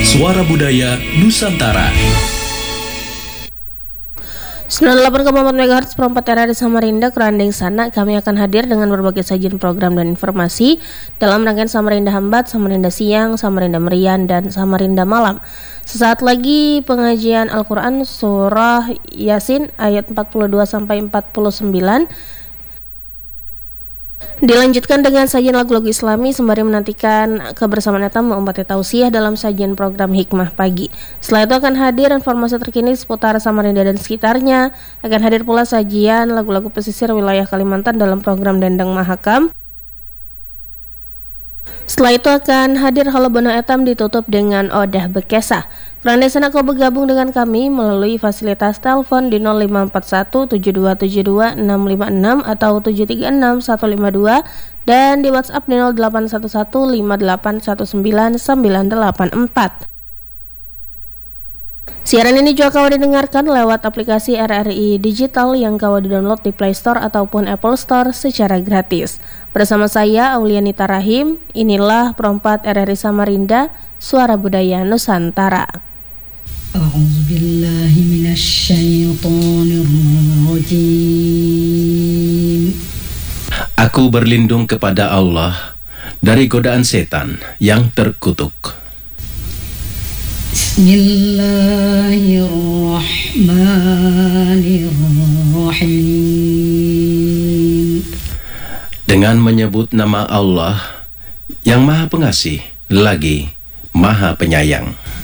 Suara Budaya Nusantara. 98,4 MHz perempat RRI Samarinda, Kerandeng sana. Kami akan hadir dengan berbagai sajian program dan informasi dalam rangkaian Samarinda Hambat, Samarinda Siang, Samarinda Merian, dan Samarinda Malam. Sesaat lagi pengajian Al-Quran Surah Yasin ayat 42-49 dilanjutkan dengan sajian lagu-lagu Islami sembari menantikan kebersamaan etam umat tausiah dalam sajian program Hikmah Pagi. Setelah itu akan hadir informasi terkini seputar Samarinda dan sekitarnya. Akan hadir pula sajian lagu-lagu pesisir wilayah Kalimantan dalam program Dendang Mahakam. Setelah itu akan hadir Halo Bono Etam ditutup dengan Odah Bekesah. Kerana sana kau bergabung dengan kami melalui fasilitas telepon di 0541 7272 656 atau 736 152 dan di WhatsApp di 0811 5819 984. Siaran ini juga kau didengarkan lewat aplikasi RRI Digital yang kau di-download di Play Store ataupun Apple Store secara gratis. Bersama saya Aulianita Rahim, inilah Perempat RRI Samarinda, Suara Budaya Nusantara. A'udzubillahi minasyaitonirrajim. Aku berlindung kepada Allah dari godaan setan yang terkutuk. Bismillahirrahmanirrahim. Dengan menyebut nama Allah yang Maha Pengasih lagi Maha Penyayang.